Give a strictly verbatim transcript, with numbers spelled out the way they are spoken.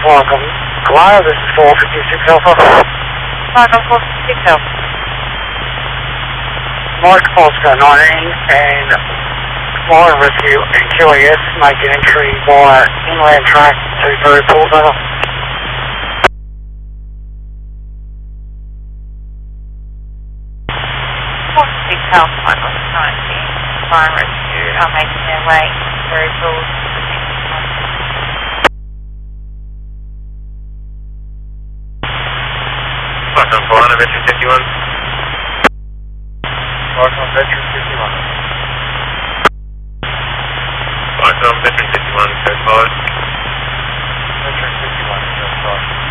Welcome. Hello, this is four fifty-six Alpha. Welcome, four fifty-six Alpha. Mike Polska nineteen and Flying Rescue and Q A S make an entry via inland track to Bury Port River. four fifty-six Alpha, Michael nineteen, Flying Rescue are making their way to Bury Port. Welcome, four hundred, Veteran fifty-one. Welcome, Veteran fifty-one. Welcome, Veteran fifty-one, code five. Veteran fifty-one, code five.